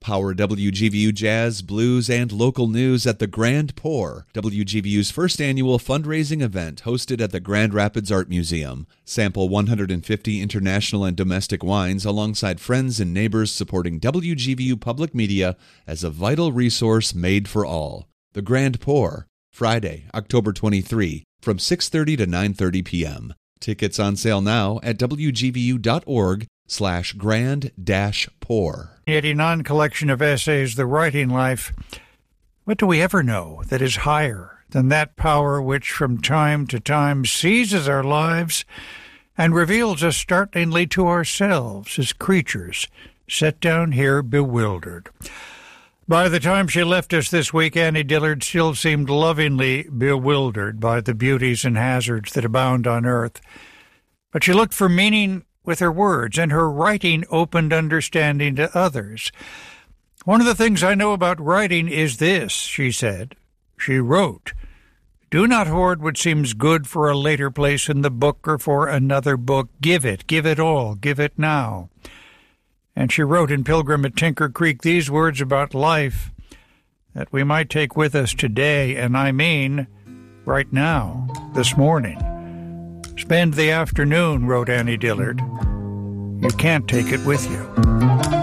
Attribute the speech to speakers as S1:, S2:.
S1: Power WGVU Jazz, Blues, and local news at the Grand Pour, WGVU's first annual fundraising event hosted at the Grand Rapids Art Museum. Sample 150 international and domestic wines alongside friends and neighbors supporting WGVU Public Media as a vital resource made for all. The Grand Pour, Friday, October 23, from 6:30 to 9:30 p.m. Tickets on sale now at wgvu.org/grand-pour.
S2: 89 collection of essays, The Writing Life. What do we ever know that is higher than that power which from time to time seizes our lives and reveals us startlingly to ourselves as creatures set down here bewildered? By the time she left us this week, Annie Dillard still seemed lovingly bewildered by the beauties and hazards that abound on earth. But she looked for meaning with her words, and her writing opened understanding to others. One of the things I know about writing is this, she said. She wrote, "Do not hoard what seems good for a later place in the book or for another book. Give it all, give it now." And she wrote in Pilgrim at Tinker Creek these words about life that we might take with us today, and I mean right now, this morning. "Spend the afternoon," wrote Annie Dillard. "You can't take it with you."